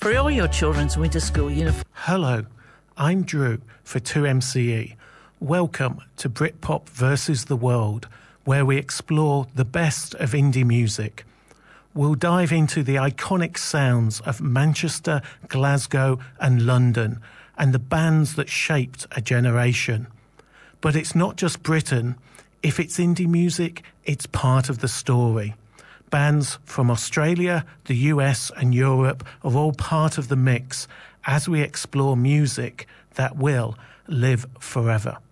For all your children's winter school uniform. Hello, I'm Drew for 2MCE. Welcome to Britpop versus the World, where we explore the best of indie music. We'll dive into the iconic sounds of Manchester, Glasgow and London, and the bands that shaped a generation. But it's not just Britain. If it's indie music, it's part of the story. Bands from Australia, the US and Europe are all part of the mix as we explore music that will live forever.